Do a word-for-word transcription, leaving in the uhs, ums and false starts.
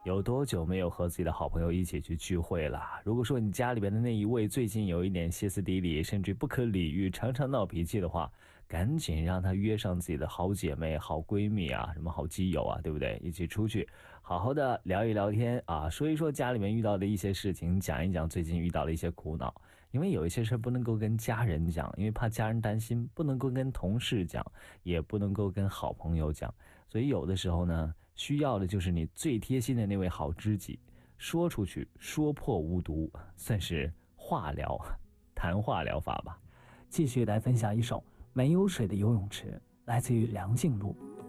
有多久没有和自己的好朋友一起去聚会了？如果说你家里边的那一位最近有一点歇斯底里，甚至不可理喻，常常闹脾气的话，赶紧让他约上自己的好姐妹、好闺蜜啊，什么好基友啊，对不对？一起出去，好好的聊一聊天啊，说一说家里面遇到的一些事情，讲一讲最近遇到的一些苦恼。因为有一些事不能够跟家人讲，因为怕家人担心，不能够跟同事讲，也不能够跟好朋友讲，所以有的时候呢，需要的就是你最贴心的那位好知己，说出去，说破无毒，算是话疗，谈话疗法吧。 继续来分享一首《没有水的游泳池》，来自于梁静茹。